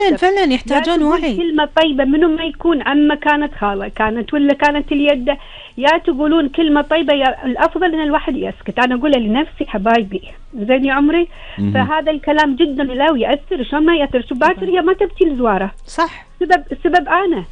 فعلا يحتاجون وعي. كلمة طيبة منو ما يكون، عمة كانت، خالة كانت، ولا كانت اليد، يا تقولون كلمة طيبة، يا الأفضل إن الواحد يسكت. أنا أقولها لنفسي حبايبي، زين يا عمري. فهذا الكلام جدا لا يأثر، شلون ما يأثر، شو باكر هي ما تبكي الزوارة، صح، السبب أنا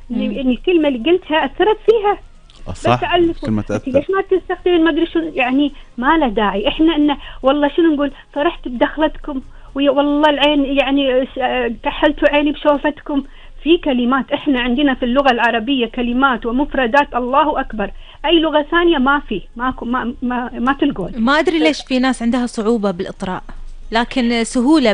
إن الكلمة اللي قلتها أثرت فيها. صح، كلمة تأثر. ليش ما تستخدمين ما أدري شو يعني، ما له داعي. إحنا إنه والله شنو نقول، فرحت بدخلتكم، والله العين يعني كحلتوا عيني بشوفتكم. في كلمات إحنا عندنا في اللغة العربية كلمات ومفردات الله أكبر، أي لغة ثانية ما في، ماكو، ما تلقون. ما أدري ليش في ناس عندها صعوبة بالإطراء، لكن سهولة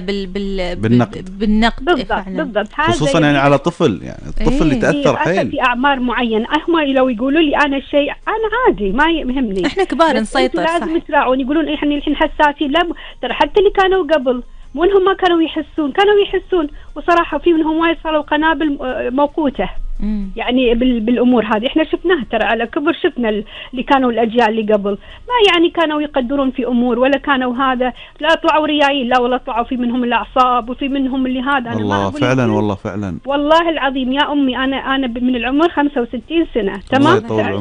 بالنقد. بالضبط. خصوصا يعني على طفل، يعني الطفل يتأثر حيل في أعمار معينة. هم لو يقولوا لي أنا شيء أنا عادي ما يهمني، إحنا كبار نسيطر. لازم تراعون، يقولون إحنا الحين حساسين، لا ترى حتى اللي كانوا قبل مو انهم ما كانوا يحسون، وصراحة في منهم وايد صاروا قنابل موقوتة. يعني بالأمور هذه احنا شفناها ترى على كبر، شفنا اللي كانوا الأجيال اللي قبل ما يعني كانوا يقدرون في أمور، ولا كانوا هذا، لا طلعوا ريايين، لا والله طلعوا في منهم الأعصاب، وفي منهم اللي هذا. أنا والله فعلا، والله فعلا، والله العظيم يا أمي، أنا من العمر 65 سنة، تمام،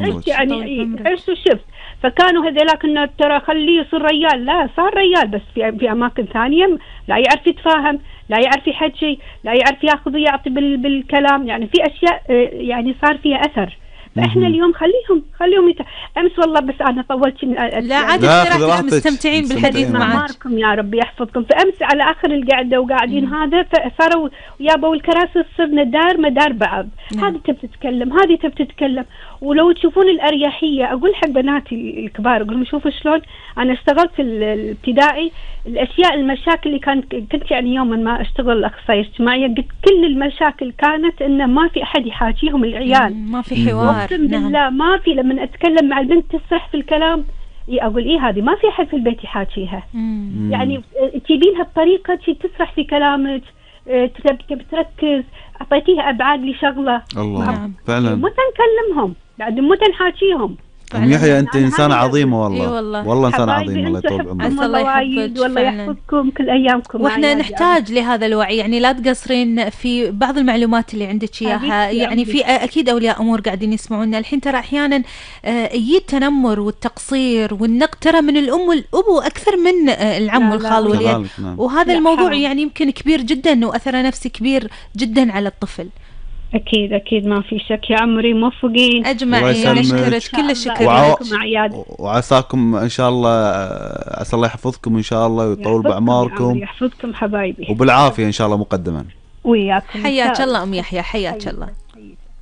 يعني عشت وشفت. فكانوا هذيلاك انه ترى خليه يصير ريال، لا صار ريال، بس في اماكن ثانيه لا يعرف يتفاهم، لا يعرف يحكي، لا يعرف ياخذ ويعطي بالكلام، يعني في اشياء يعني صار فيها اثر. فاحنا اليوم خليهم امس والله، بس انا طولت. لا عادي، مستمتعين بالحديث معكم، يا ربي يحفظكم. فامس على اخر القعده وقاعدين هذا، صاروا يابوا الكراسي تصير مدار بعض، هذه تبي تتكلم، هذه تبي تتكلم. ولو تشوفون الاريحيه، اقول حق بناتي الكبار، اقول لهم شوفوا شلون انا اشتغلت في الابتدائي، الاشياء المشاكل اللي كنت يعني يوما ما اشتغل اخصائيه اجتماعيه، قلت كل المشاكل كانت انه ما في احد يحاكيهم العيال، ما في حوار. اقسم بالله ما في. لما اتكلم مع البنت تسرح في الكلام، اقول هذه ما في احد في البيت يحاكيها. يعني تجيبينها بطريقه تسرح في كلامك، تبي تركز، اعطيتيها ابعاد لشغله. الله فعلا، متى نكلمهم بعد، متى نحاكيهم. أم يحيى أنت إنسانة عظيمة والله. والله إنسانة عظيمة، الله يطول عمرك. الله يحفظك، والله يحفظكم كل أيامكم. وإحنا نحتاج لهذا الوعي، يعني لا تقصرين في بعض المعلومات اللي عندك إياها. يعني في أكيد أولياء أمور قاعدين يسمعونا الحين، ترى أحيانا يجي التنمر والتقصير والنقد ترى من الأم والأبو أكثر من العم والخال واليد، وهذا الموضوع يعني يمكن كبير جدا وأثره نفسي كبير جدا على الطفل. أكيد ما في شك يا عمري، موفقين أجمعين. نشكرك كل الشكر، وعساكم إن شاء الله، عسى الله يحفظكم إن شاء الله ويطول بأعماركم، يحفظكم حبايبي، وبالعافية إن شاء الله مقدما. وياكم، حياك الله أم يحيى، حياك الله.